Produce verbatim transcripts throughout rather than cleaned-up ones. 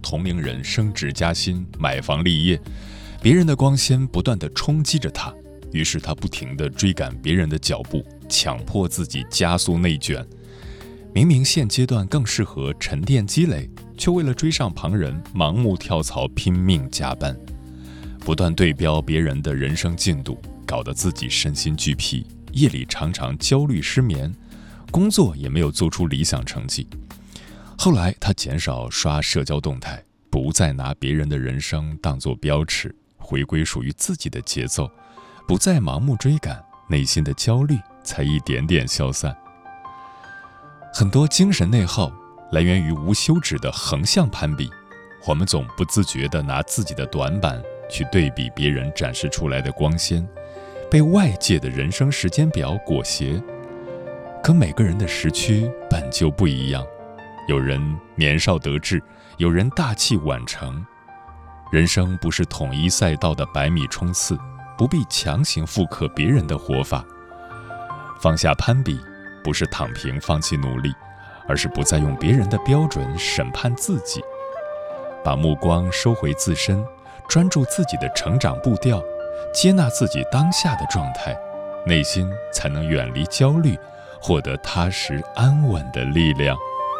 同龄人升职加薪、买房立业，别人的光鲜不断地冲击着他，于是他不停地追赶别人的脚步，强迫自己加速内卷。明明现阶段更适合沉淀积累，却为了追上旁人，盲目跳槽，拼命加班，不断对标别人的人生进度，搞得自己身心俱疲，夜里常常焦虑失眠，工作也没有做出理想成绩。后来他减少刷社交动态，不再拿别人的人生当作标尺，回归属于自己的节奏，不再盲目追赶，内心的焦虑才一点点消散。很多精神内耗来源于无休止的横向攀比，我们总不自觉地拿自己的短板去对比别人展示出来的光鲜，被外界的人生时间表裹挟。可每个人的时区本就不一样，有人年少得志，有人大器晚成。人生不是统一赛道的百米冲刺，不必强行复刻别人的活法。放下攀比，不是躺平放弃努力，而是不再用别人的标准审判自己，把目光收回自身，专注自己的成长步调，接纳自己当下的状态，内心才能远离焦虑，获得踏实安稳的力量。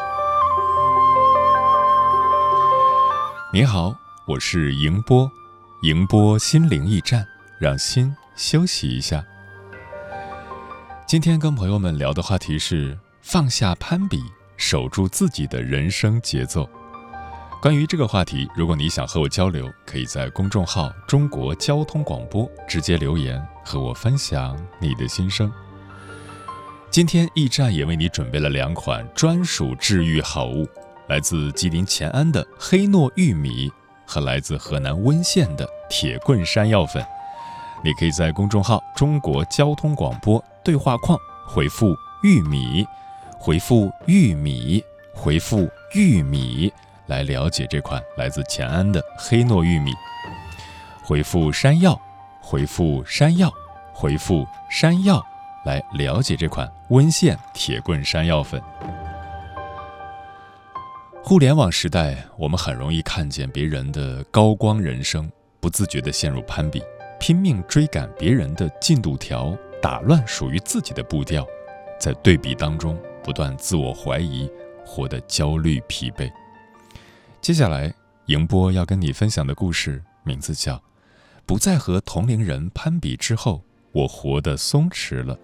你好，我是迎波，迎波心灵驿站，让心休息一下。今天跟朋友们聊的话题是放下攀比，守住自己的人生节奏。关于这个话题，如果你想和我交流，可以在公众号中国交通广播直接留言和我分享你的心声。今天驿站也为你准备了两款专属治愈好物，来自吉林乾安的黑糯玉米和来自河南温县的铁棍山药粉。你可以在公众号中国交通广播对话框回复玉米，回复玉米，回复玉米来了解这款来自乾安的黑糯玉米。回复山药，回复山药，回复山药来了解这款温县铁棍山药粉。互联网时代，我们很容易看见别人的高光人生，不自觉地陷入攀比，拼命追赶别人的进度条，打乱属于自己的步调，在对比当中不断自我怀疑，活得焦虑疲惫。接下来迎波要跟你分享的故事名字叫不再和同龄人攀比之后，我活得松弛了。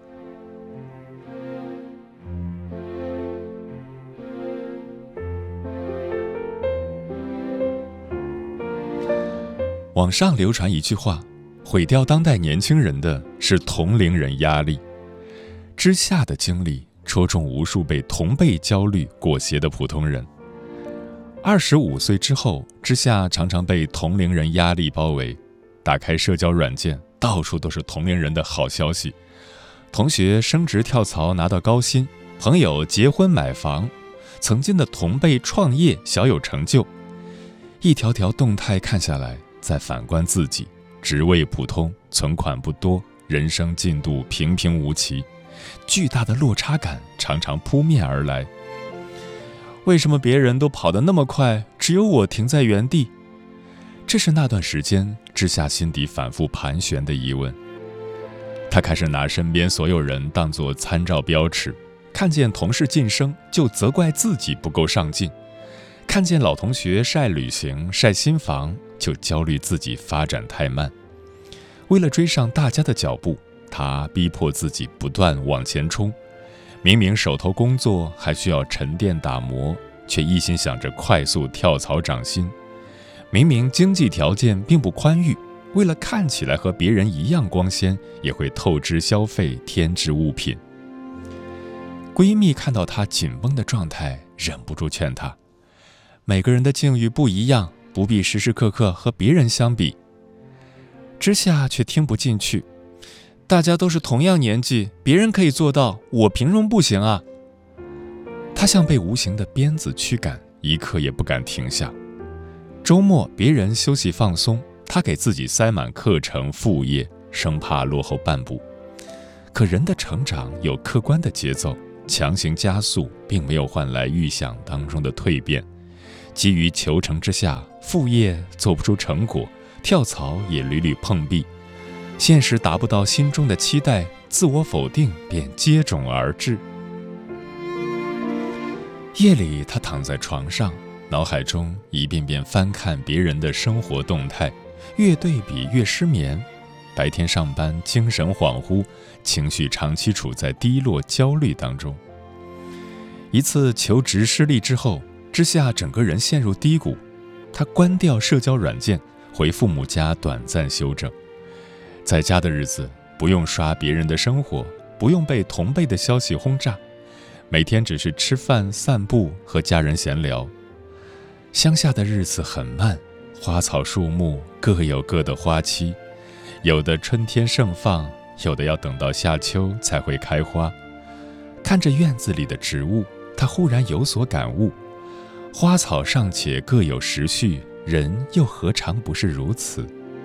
网上流传一句话，毁掉当代年轻人的是同龄人压力。之下的经历戳中无数被同辈焦虑裹挟的普通人。二十五岁之后，之下常常被同龄人压力包围，打开社交软件，到处都是同龄人的好消息。同学升职跳槽拿到高薪，朋友结婚买房，曾经的同辈创业小有成就。一条条动态看下来，再反观自己，职位普通，存款不多，人生进度平平无奇，巨大的落差感常常扑面而来。为什么别人都跑得那么快，只有我停在原地？这是那段时间之下心底反复盘旋的疑问。他开始拿身边所有人当作参照标尺，看见同事晋升就责怪自己不够上进，看见老同学晒旅行晒新房就焦虑自己发展太慢。为了追上大家的脚步，他逼迫自己不断往前冲。明明手头工作还需要沉淀打磨，却一心想着快速跳槽涨薪。明明经济条件并不宽裕，为了看起来和别人一样光鲜，也会透支消费添置物品。闺蜜看到她紧绷的状态，忍不住劝她，每个人的境遇不一样，不必时时刻刻和别人相比。之下却听不进去，大家都是同样年纪，别人可以做到，我凭什么不行啊？她像被无形的鞭子驱赶，一刻也不敢停下。周末别人休息放松，她给自己塞满课程副业，生怕落后半步。可人的成长有客观的节奏，强行加速并没有换来预想当中的蜕变， 急于求成之下，副业做不出成果，跳槽也屡屡碰壁，现实达不到心中的期待，自我否定便接踵而至。夜里，他躺在床上，脑海中一遍遍翻看别人的生活动态，越对比越失眠。白天上班精神恍惚，情绪长期处在低落焦虑当中。一次求职失利之后，之下整个人陷入低谷，他关掉社交软件，回父母家短暂休整。在家的日子，不用刷别人的生活，不用被同辈的消息轰炸，每天只是吃饭、散步和家人闲聊。乡下的日子很慢，花草树木各有各的花期，有的春天盛放，有的要等到夏秋才会开花。看着院子里的植物，他忽然有所感悟，花草尚且各有时序，人又何尝不是如此？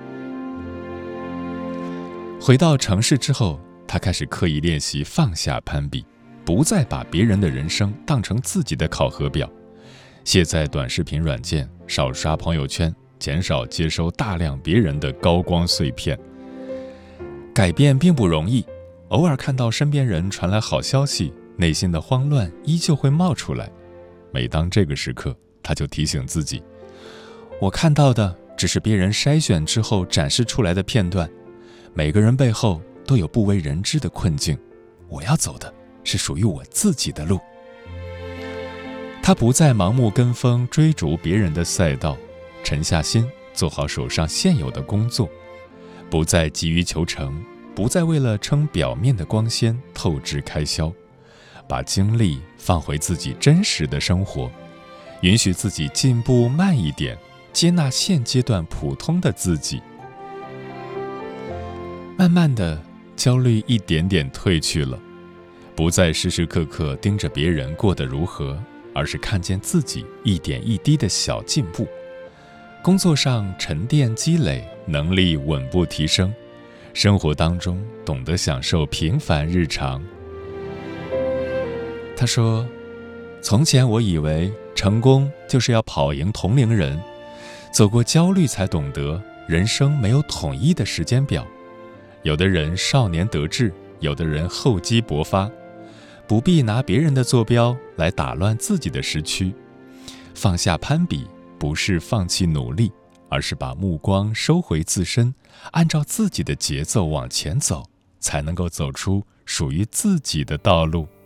回到城市之后，他开始刻意练习放下攀比，不再把别人的人生当成自己的考核表，卸载短视频软件，少刷朋友圈，减少接收大量别人的高光碎片。改变并不容易，偶尔看到身边人传来好消息，内心的慌乱依旧会冒出来。每当这个时刻，他就提醒自己，我看到的只是别人筛选之后展示出来的片段，每个人背后都有不为人知的困境，我要走的是属于我自己的路。他不再盲目跟风追逐别人的赛道，沉下心做好手上现有的工作，不再急于求成，不再为了撑表面的光鲜透支开销，把精力放回自己真实的生活，允许自己进步慢一点，接纳现阶段普通的自己。慢慢的，焦虑一点点褪去了，不再时时刻刻盯着别人过得如何，而是看见自己一点一滴的小进步。工作上沉淀积累，能力稳步提升，生活当中懂得享受平凡日常。他说，从前我以为成功就是要跑赢同龄人，走过焦虑才懂得人生没有统一的时间表，有的人少年得志，有的人厚积薄发，不必拿别人的坐标来打乱自己的时区。放下攀比，不是放弃努力，而是把目光收回自身，按照自己的节奏往前走，才能够走出属于自己的道路。